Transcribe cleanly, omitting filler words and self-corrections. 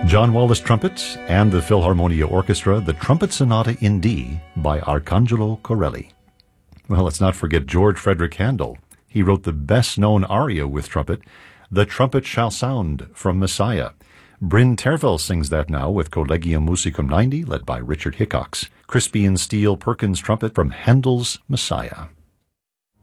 John Wallace Trumpets and the Philharmonia Orchestra, the Trumpet Sonata in D by Arcangelo Corelli. Well, let's not forget George Frederick Handel. He wrote the best-known aria with trumpet, The Trumpet Shall Sound from Messiah. Bryn Terfel sings that now with Collegium Musicum 90, led by Richard Hickox. Crispy and Steel Perkins trumpet from Handel's Messiah.